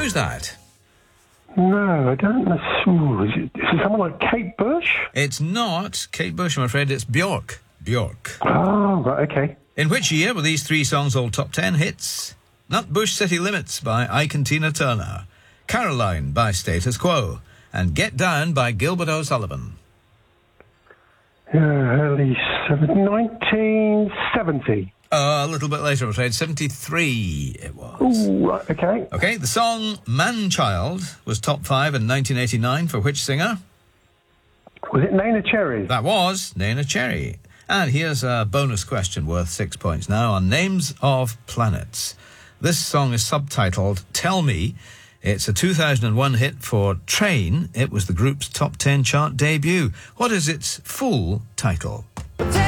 Who's that? No, I don't know. Ooh, is it someone like Kate Bush? It's not Kate Bush, I'm afraid. It's Björk. Björk. Oh, right, okay. In which year were these three songs all top 10 hits? Nutbush City Limits by Ike and Tina Turner, Caroline by Status Quo, and Get Down by Gilbert O'Sullivan. Early 1970. A little bit later, I'm afraid. 73 it was. Ooh, right, okay. Okay, the song Man-Child was top 5 in 1989 for which singer? Was it Nana Cherry? That was Nana Cherry. And here's a bonus question worth 6 points now on names of planets. This song is subtitled Tell Me. It's a 2001 hit for Train. It was the group's top 10 chart debut. What is its full title?